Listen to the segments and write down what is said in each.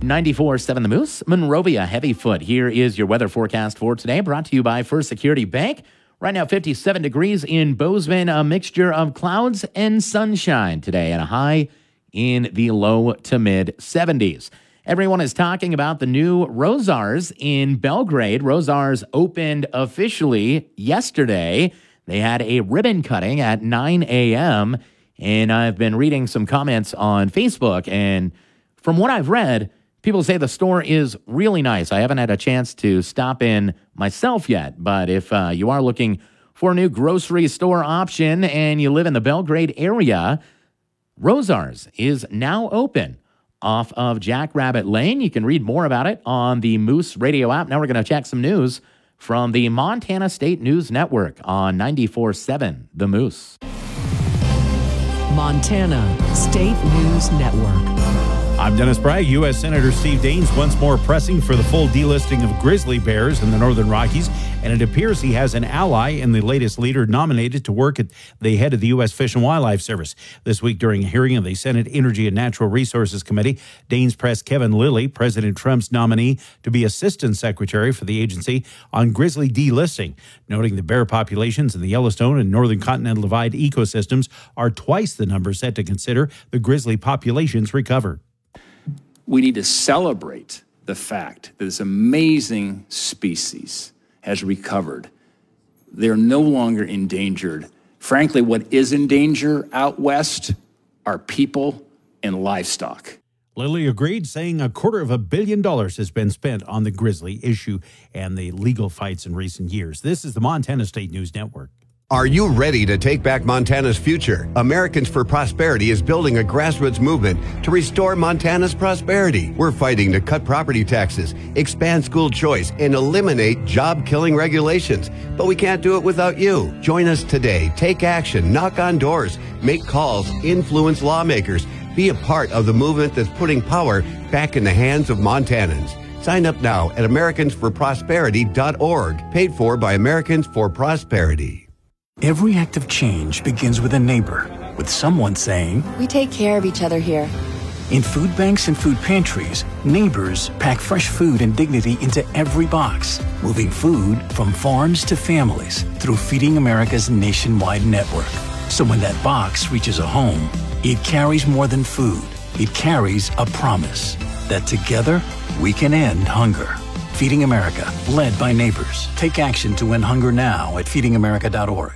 94.7 The Moose, Monrovia Heavyfoot. Here is your weather forecast for today, brought to you by First Security Bank. Right now, 57 degrees in Bozeman, a mixture of clouds and sunshine today, and a high in the low to mid 70s. Everyone is talking about the new Rosars in Belgrade. Rosars opened officially yesterday. They had a ribbon cutting at 9 a.m., and I've been reading some comments on Facebook, and from what I've read, people say the store is really nice. I haven't had a chance to stop in myself yet, but if you are looking for a new grocery store option and you live in the Belgrade area, Rosars is now open off of Jackrabbit Lane. You can read more about it on the Moose Radio app. Now we're going to check some news from the Montana State News Network on 94.7 The Moose. Montana State News Network. I'm Dennis Bragg. U.S. Senator Steve Daines once more pressing for the full delisting of grizzly bears in the Northern Rockies, and it appears he has an ally in the latest leader nominated to work at the head of the U.S. Fish and Wildlife Service. This week during a hearing of the Senate Energy and Natural Resources Committee, Daines pressed Kevin Lilly, President Trump's nominee, to be Assistant Secretary for the agency on grizzly delisting, noting the bear populations in the Yellowstone and Northern Continental Divide ecosystems are twice the number set to consider the grizzly populations recovered. We need to celebrate the fact that this amazing species has recovered. They're no longer endangered. Frankly, what is in danger out west are people and livestock. Lilly agreed, saying $250 million has been spent on the grizzly issue and the legal fights in recent years. This is the Montana State News Network. Are you ready to take back Montana's future? Americans for Prosperity is building a grassroots movement to restore Montana's prosperity. We're fighting to cut property taxes, expand school choice, and eliminate job-killing regulations. But we can't do it without you. Join us today. Take action. Knock on doors. Make calls. Influence lawmakers. Be a part of the movement that's putting power back in the hands of Montanans. Sign up now at AmericansForProsperity.org. Paid for by Americans for Prosperity. Every act of change begins with a neighbor, with someone saying, "We take care of each other here." In food banks and food pantries, neighbors pack fresh food and dignity into every box, moving food from farms to families through Feeding America's nationwide network. So when that box reaches a home, it carries more than food. It carries a promise that together we can end hunger. Feeding America, led by neighbors. Take action to end hunger now at feedingamerica.org.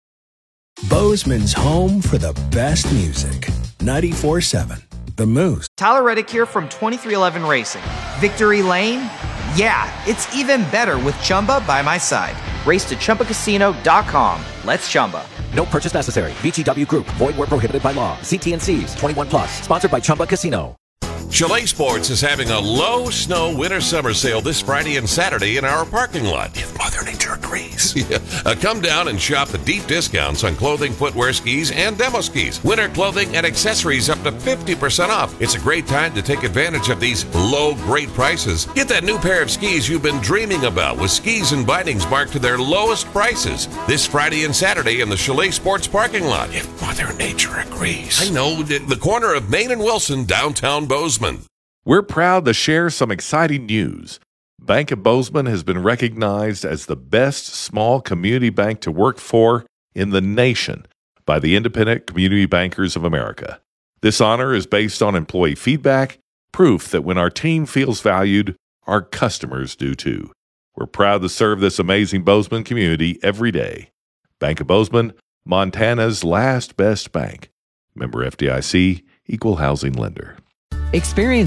Bozeman's home for the best music. 94.7 The Moose. Tyler Reddick here from 2311 Racing. Victory Lane? Yeah, it's even better with Chumba by my side. Race to ChumbaCasino.com. Let's Chumba. No purchase necessary. VGW Group. Void where prohibited by law. See T&Cs. 21 plus. Sponsored by Chumba Casino. Chalet Sports is having a low snow winter summer sale this Friday and Saturday in our parking lot. If Mother Nature agrees. Yeah. Come down and shop the deep discounts on clothing, footwear, skis, and demo skis. Winter clothing and accessories up to 50% off. It's a great time to take advantage of these low, great prices. Get that new pair of skis you've been dreaming about with skis and bindings marked to their lowest prices this Friday and Saturday in the Chalet Sports parking lot. If Mother Nature agrees. I know, the corner of Main and Wilson, downtown Bozeman. We're proud to share some exciting news. Bank of Bozeman has been recognized as the best small community bank to work for in the nation by the Independent Community Bankers of America. This honor is based on employee feedback, proof that when our team feels valued, our customers do too. We're proud to serve this amazing Bozeman community every day. Bank of Bozeman, Montana's last best bank. Member FDIC, Equal Housing Lender. Experience